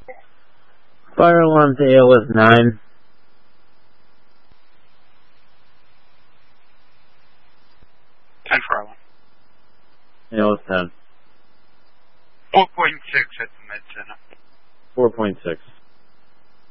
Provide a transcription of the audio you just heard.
Fire alarm to ALS 9. 10 for Island. ALS 10. 4.6 at the med center. 4.6.